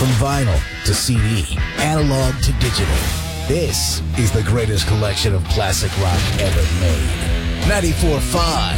From vinyl to CD, analog to digital, this is the greatest collection of classic rock ever made. 94.5